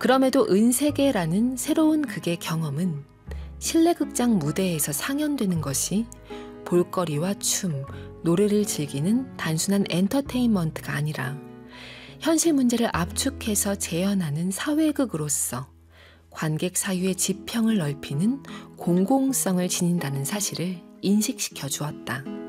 그럼에도 은세계라는 새로운 극의 경험은 실내극장 무대에서 상연되는 것이 볼거리와 춤, 노래를 즐기는 단순한 엔터테인먼트가 아니라 현실 문제를 압축해서 재현하는 사회극으로서 관객 사이의 지평을 넓히는 공공성을 지닌다는 사실을 인식시켜 주었다.